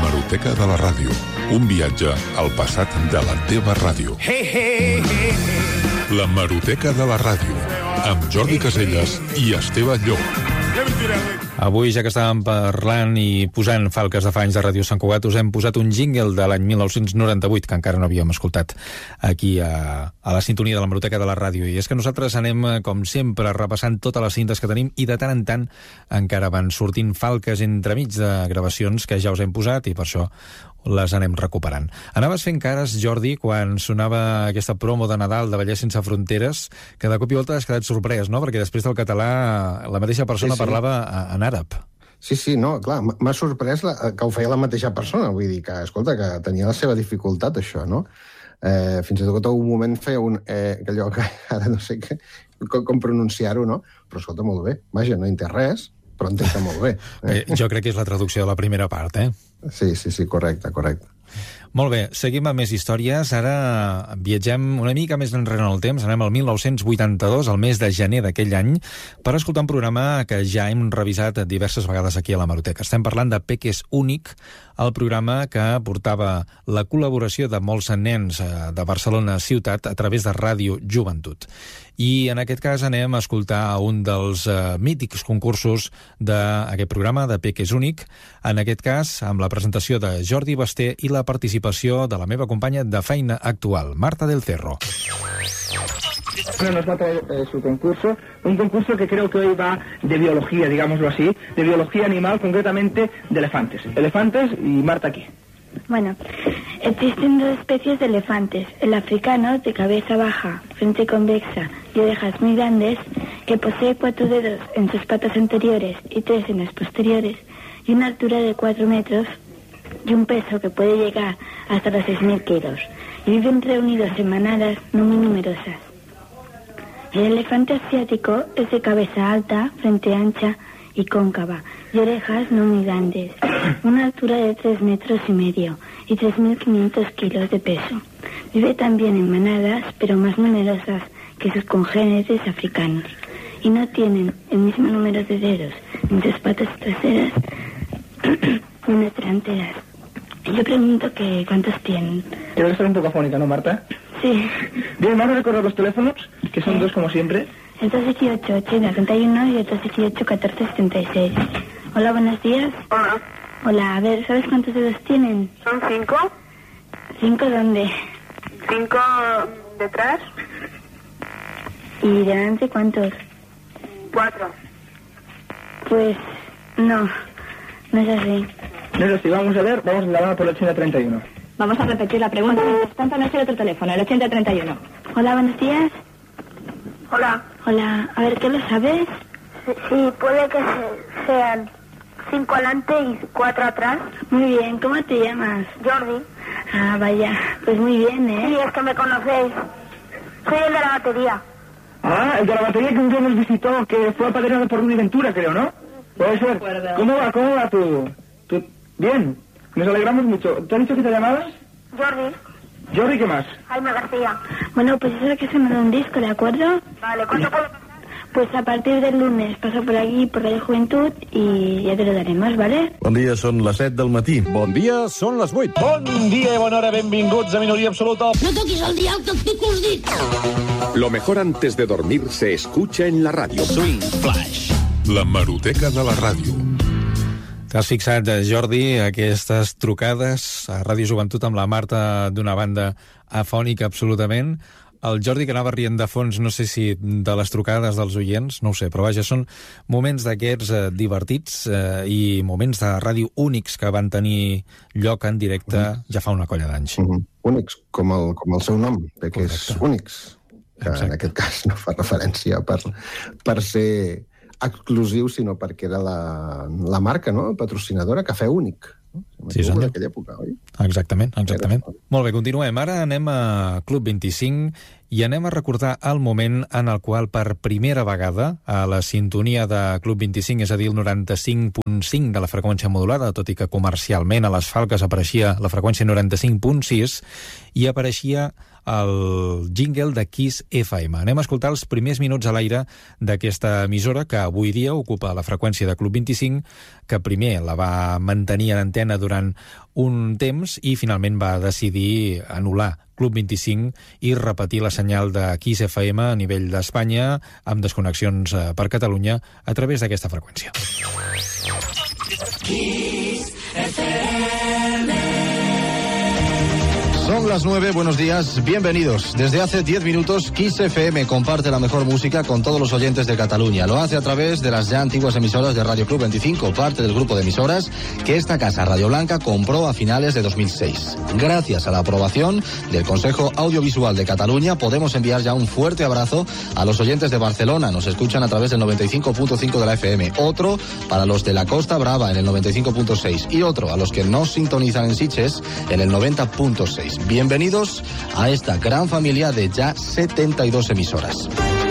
L'hemeroteca de la ràdio. Un viatge al passat de la teva ràdio. L'hemeroteca de la ràdio. Amb Jordi Casellas i Esteve Llop. Avui, ja que estàvem parlant i posant falques de fa anys de Ràdio Sant Cugat, us hem posat un jingle de l'any 1998, que encara no havíem escoltat aquí a la sintonia de l'hemeroteca de la ràdio. I és que nosaltres anem, com sempre, repassant totes les cintes que tenim i de tant en tant encara van sortint falques entremig de gravacions que ja us hem posat i per això les anem recuperant. Anaves fent cares, Jordi, quan sonava aquesta promo de Nadal de Vallès Sense Fronteres, que de cop i volta has quedat sorprès, no? Perquè després del català la mateixa persona parlava en àrab. Sí, no, clar, m'ha sorprès que ho feia la mateixa persona, vull dir que, escolta, que tenia la seva dificultat, això, no? Fins i tot un moment feia allò que ara no sé com pronunciar-ho, no? Però escolta, molt bé, vaja, no entenc res, però entenc molt bé. Jo crec que és la traducció de la primera part, Sí, correcte. Molt bé, seguim amb més històries. Ara viatgem una mica més enrere en el temps. Anem al 1982, al mes de gener d'aquell any, per escoltar un programa que ja hem revisat diverses vegades aquí a l'hemeroteca. Estem parlant de Peques Únic, el programa que portava la col·laboració de molts nens de Barcelona ciutat a través de Ràdio Joventut. I en aquest cas anem a escoltar un dels mítics concursos d'aquest programa, de Peques Únic, en aquest cas amb la presentació de Jordi Basté i la participació de la meva companya de feina actual, Marta del Cerro. Bueno, nos va a traer su concurso, un concurso que creo que hoy va de biología, digámoslo así, de biología animal, concretamente de elefantes. Elefantes y Marta aquí. Bueno, existen dos especies de elefantes, el africano, de cabeza baja, frente convexa y orejas muy grandes, que posee 4 dedos en sus patas anteriores y 3 en las posteriores, y una altura de 4 metros, y un peso que puede llegar hasta los 6.000 kilos, y viven reunidos en manadas no muy numerosas. El elefante asiático es de cabeza alta, frente ancha y cóncava, y orejas no muy grandes, una altura de 3 metros y medio y 3.500 kilos de peso. Vive también en manadas, pero más numerosas que sus congéneres africanos, y no tienen el mismo número de dedos en sus patas traseras y en las delanteras. Yo pregunto que ¿cuántos tienen? Creo que está un poco afónica, ¿no, Marta? Sí. Bien, vamos a recordar los teléfonos, que son dos como siempre. El 218-80-31 y el 218-14-76. Hola, buenos días. Hola. Hola, a ver, ¿sabes cuántos dedos tienen? ¿Son 5? ¿5 dónde? 5 detrás. ¿Y delante cuántos? 4. Pues no es así. No es así, vamos a ver, vamos a la por el 80-31. Vamos a repetir la pregunta. Cuéntanos el otro teléfono, el 80-31. Hola, buenos días. Hola. Hola, a ver, ¿qué lo sabes? Sí, puede que sean 5 adelante y 4 atrás. Muy bien, ¿cómo te llamas? Jordi. Ah, vaya, pues muy bien, Sí, es que me conocéis. Soy el de la batería. Ah, el de la batería que un día nos visitó, que fue apadrinado por Rudy Ventura, creo, ¿no? Puede ser. ¿Cómo va tu...? Bien, nos alegramos mucho. ¿Te has dicho que te llamabas? Jordi. Jordi, ¿qué más? Jaime García. Bueno, pues eso es que se me da un disco, ¿de acuerdo? Vale, ¿cuánto puedo pasar? Pues a partir del lunes paso por aquí, por Radio Juventud, i ja te lo daremos, ¿vale? Bon dia, són les 7 del matí. Bon dia, són les 8. Bon dia i bona hora, benvinguts a Minoria Absoluta. No toquis el dial, que et pico els dits. Lo mejor antes de dormir se escucha en la radio. Swing Flash. L'hemeroteca de la ràdio. T'has fixat, Jordi, aquestes trucades a Ràdio Joventut amb la Marta d'una banda afònica absolutament. El Jordi que anava rient de fons, no sé si de les trucades dels oients, no ho sé, però vaja, són moments d'aquests divertits i moments de ràdio únics que van tenir lloc en directe ja fa una colla d'anys. Únics, com el seu nom, perquè és únics, que en aquest cas no fa referència per ser exclusiu, sinó perquè era la marca, no?, patrocinadora, Cafè Únic. Sí, senyor. D'aquella època, oi? Exactament. Molt bé, continuem. Ara anem a Club 25 i anem a recordar el moment en el qual per primera vegada a la sintonia de Club 25, és a dir, el 95.5 de la freqüència modulada, tot i que comercialment a les Falques apareixia la freqüència 95.6, i apareixia el jingle de Kiss FM. Anem a escoltar els primers minuts a l'aire d'aquesta emissora que avui dia ocupa la freqüència de Club 25, que primer la va mantenir en antena durant un temps i finalment va decidir anul·lar Club 25 i repetir la senyal de Kiss FM a nivell d'Espanya amb desconnexions per Catalunya a través d'aquesta freqüència. Kiss FM. Son las 9, buenos días, bienvenidos. Desde hace 10 minutos, Kiss FM comparte la mejor música con todos los oyentes de Cataluña. Lo hace a través de las ya antiguas emisoras de Radio Club 25, parte del grupo de emisoras que esta casa Radio Blanca compró a finales de 2006. Gracias a la aprobación del Consejo Audiovisual de Cataluña, podemos enviar ya un fuerte abrazo a los oyentes de Barcelona. Nos escuchan a través del 95.5 de la FM. Otro para los de la Costa Brava en el 95.6. Y otro a los que nos sintonizan en Sitges en el 90.6. Bienvenidos a esta gran familia de ya 72 emisoras.